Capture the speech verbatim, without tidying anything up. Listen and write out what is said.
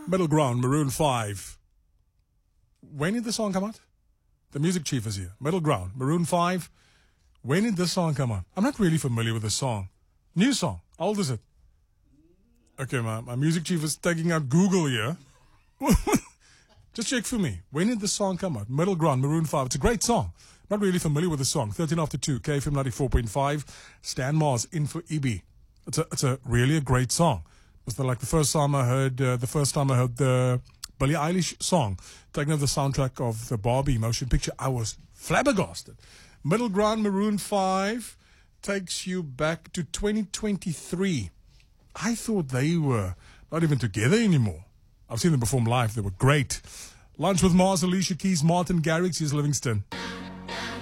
Middle Ground, Maroon five. When did the song come out? The music chief is here. Middle Ground, Maroon five. When did this song come out? I'm not really familiar with the song. New song. How old is it? Okay, my, my music chief is taking out Google here. Just check for me. When did the song come out? Middle Ground, Maroon five. It's a great song. Not really familiar with the song. thirteen after two, K F M ninety-four point five. Stan Mars in for E B. It's a, it's a really a great song. It was the, like the first time I heard, uh, the first time I heard the Billie Eilish song, taken off the soundtrack of the Barbie motion picture. I was flabbergasted. Middle Ground, Maroon five takes you back to twenty twenty-three. I thought they were not even together anymore. I've seen them perform live. They were great. Lunch with Mars, Alicia Keys, Martin Garrix, here's Livingston.